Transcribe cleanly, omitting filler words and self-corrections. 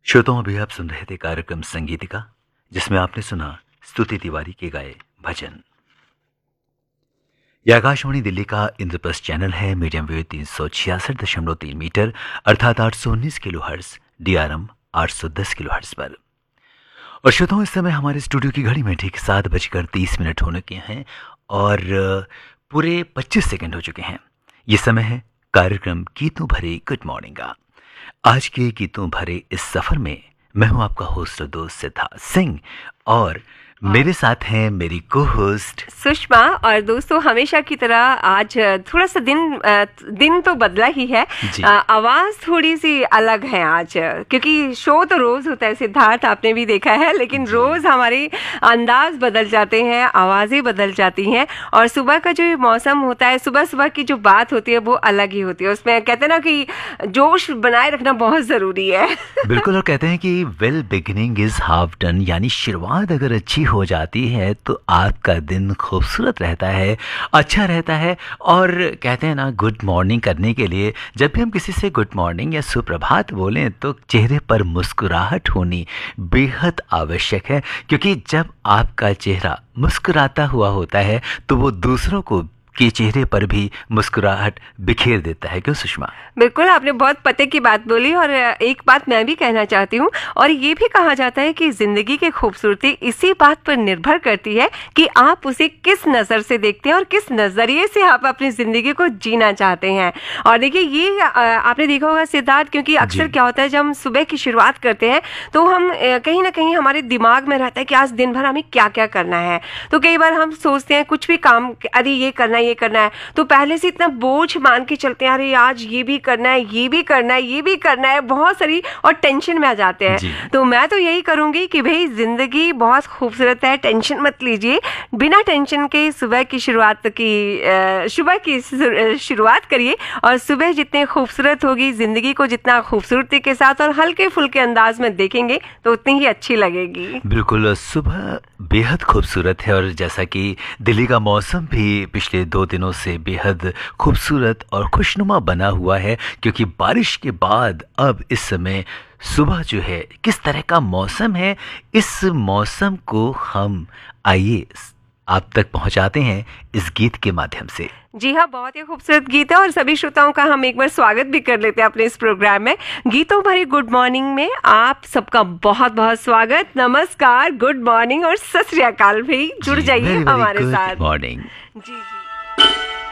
श्रोताओं, अभी आप सुन रहे थे कार्यक्रम संगीतिका, जिसमें आपने सुना स्तुति तिवारी के गाए भजन। यह आकाशवाणी दिल्ली का इंद्रप्रस्थ चैनल है। मीडियम वेव 366.3 मीटर अर्थात 819 किलोहर्ट्ज, DRM 810 किलोहर्ट्ज पर। और श्रोताओं, इस समय हमारे स्टूडियो की घड़ी में ठीक 7:30 होने के हैं और पूरे 25 सेकंड हो चुके हैं। ये समय है कार्यक्रम गीतों भरे गुड मॉर्निंग का। आज के गीतों भरे इस सफर में मैं हूं आपका होस्ट और दोस्त सिद्धार्थ सिंह और मेरे साथ हैं मेरी को होस्ट सुषमा। और दोस्तों, हमेशा की तरह आज थोड़ा सा दिन तो बदला ही है, आवाज थोड़ी सी अलग है आज, क्योंकि शो तो रोज होता है सिद्धार्थ, आपने भी देखा है, लेकिन रोज हमारे अंदाज बदल जाते हैं, आवाजें बदल जाती हैं। और सुबह का जो मौसम होता है, सुबह सुबह की जो बात होती है वो अलग ही होती है। उसमें कहते हैं ना कि जोश बनाए रखना बहुत जरूरी है। बिल्कुल। और कहते हैं कि well beginning is half done, यानी शुरुआत अगर अच्छी हो जाती है तो आपका दिन खूबसूरत रहता है, अच्छा रहता है। और कहते हैं ना, गुड मॉर्निंग करने के लिए जब भी हम किसी से गुड मॉर्निंग या सुप्रभात बोलें तो चेहरे पर मुस्कुराहट होनी बेहद आवश्यक है, क्योंकि जब आपका चेहरा मुस्कुराता हुआ होता है तो वो दूसरों को के चेहरे पर भी मुस्कुराहट बिखेर देता है। क्यों सुषमा? बिल्कुल, आपने बहुत पते की बात बोली। और एक बात मैं भी कहना चाहती हूँ, और ये भी कहा जाता है कि जिंदगी की खूबसूरती इसी बात पर निर्भर करती है कि आप उसे किस नज़र से देखते हैं और किस नज़रिए से आप अपनी जिंदगी को जीना चाहते हैं। और देखिए, ये आपने देखा होगा सिद्धार्थ, क्योंकि अक्सर क्या होता है, जब हम सुबह की शुरुआत करते हैं तो हम कहीं ना कहीं हमारे दिमाग में रहता है कि आज दिन भर हमें क्या क्या करना है। तो कई बार हम सोचते हैं कुछ भी काम, अरे ये करना है, तो पहले से इतना बोझ मान के चलते हैं, अरे आज ये भी करना है, ये भी करना है, ये भी करना है, बहुत सारी, और टेंशन में आ जाते हैं। तो मैं तो यही करूंगी कि भाई जिंदगी बहुत खूबसूरत है, टेंशन मत लीजिए, बिना टेंशन के सुबह की शुरुआत करिए। और सुबह जितनी खूबसूरत होगी, जिंदगी को जितना खूबसूरती के साथ और हल्के फुल्के अंदाज में देखेंगे तो उतनी ही अच्छी लगेगी। बिल्कुल, सुबह बेहद खूबसूरत है। और जैसा कि दिल्ली का मौसम भी पिछले 2 दिनों से बेहद खूबसूरत और खुशनुमा बना हुआ है, क्योंकि बारिश के बाद अब इस समय सुबह जो है किस तरह का मौसम है, इस मौसम को हम आइए आप तक पहुंचाते हैं इस गीत के माध्यम से। जी हाँ, बहुत ही खूबसूरत गीत है और सभी श्रोताओं का हम एक बार स्वागत भी कर लेते हैं अपने इस प्रोग्राम में। गीतों भरी गुड मॉर्निंग में आप सबका बहुत बहुत स्वागत, नमस्कार, गुड मॉर्निंग और सत श्री अकाल। भी जुड़ जाइए हमारे साथ। मॉर्निंग। जी।